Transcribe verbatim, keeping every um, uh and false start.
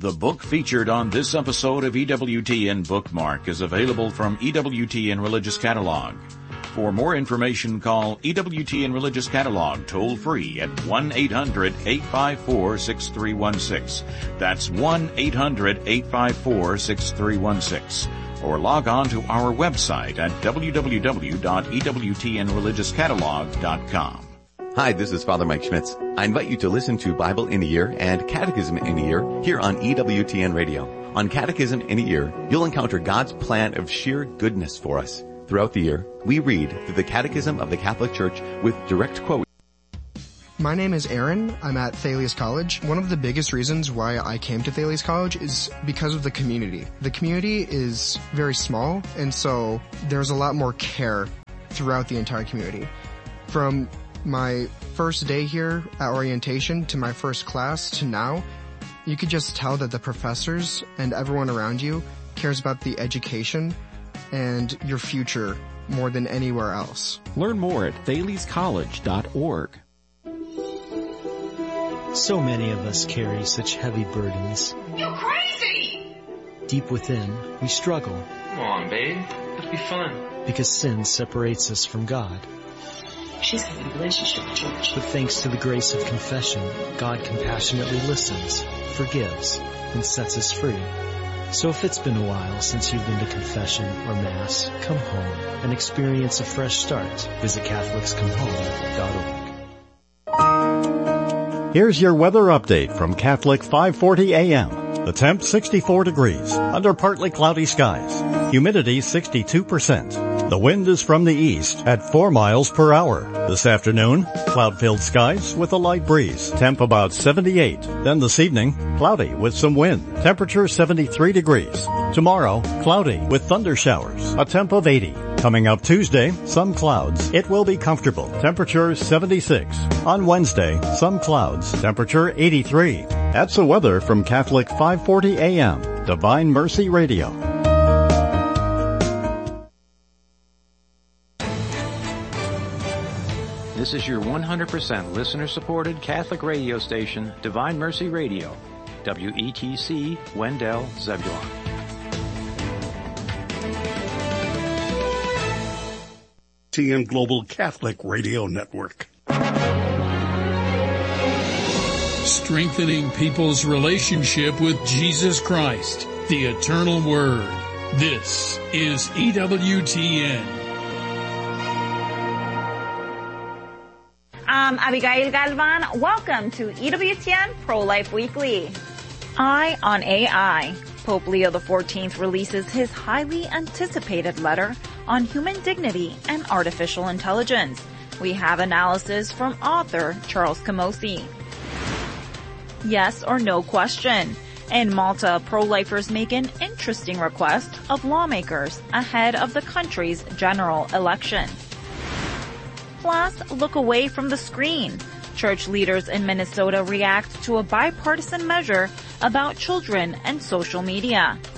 The book featured on this episode of E W T N Bookmark is available from E W T N Religious Catalog. For more information, call E W T N Religious Catalog toll-free at one eight hundred eight five four six three one six. That's one eight hundred eight five four six three one six. Or log on to our website at w w w dot e w t n religious catalog dot com. Hi, this is Father Mike Schmitz. I invite you to listen to Bible in a Year and Catechism in a Year here on E W T N Radio. On Catechism in a Year, you'll encounter God's plan of sheer goodness for us. Throughout the year, we read through the Catechism of the Catholic Church with direct quotes. My name is Aaron. I'm at Thales College. One of the biggest reasons why I came to Thales College is because of the community. The community is very small, and so there's a lot more care throughout the entire community. From my first day here at orientation to my first class to now, you could just tell that the professors and everyone around you cares about the education and your future more than anywhere else. Learn more at thales college dot org. So many of us carry such heavy burdens. You're crazy! Deep within, we struggle. Come on, babe. Let's be fun. Because sin separates us from God. She's having a relationship with George. But thanks to the grace of confession, God compassionately listens, forgives, and sets us free. So if it's been a while since you've been to confession or Mass, come home and experience a fresh start. Visit catholics come home dot org. Here's your weather update from Catholic five forty A M. The temp sixty-four degrees, under partly cloudy skies. Humidity sixty-two percent. The wind is from the east at four miles per hour. This afternoon, cloud-filled skies with a light breeze. Temp about seventy-eight. Then this evening, cloudy with some wind. Temperature seventy-three degrees. Tomorrow, cloudy with thunder showers. A temp of eighty. Coming up Tuesday, some clouds. It will be comfortable. Temperature seventy-six. On Wednesday, some clouds. Temperature eighty-three. That's the weather from Catholic five forty A M. Divine Mercy Radio. This is your one hundred percent listener-supported Catholic radio station, Divine Mercy Radio, W E T C, Wendell, Zebulon. T N Global Catholic Radio Network. Strengthening people's relationship with Jesus Christ, the Eternal Word. This is E W T N. I'm Abigail Galvan. Welcome to E W T N Pro-Life Weekly. Eye on A I. Pope Leo the fourteenth releases his highly anticipated letter on human dignity and artificial intelligence. We have analysis from author Charles Camosy. Yes or no question. In Malta, pro-lifers make an interesting request of lawmakers ahead of the country's general election. Plus, look away from the screen. Church leaders in Minnesota react to a bipartisan measure about children and social media.